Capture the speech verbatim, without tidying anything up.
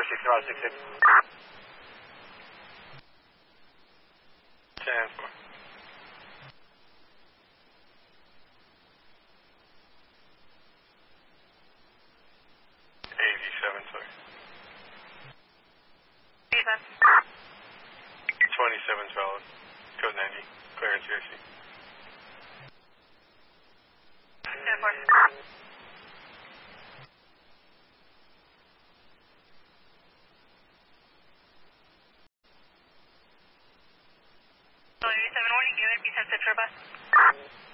sixty-five, six six. ten four. eighty-seven, sorry. twenty-seven valid. Code ninety. Clearance U S C. ten four. eighty-seven, what are you doing? Be sensitive for a bus.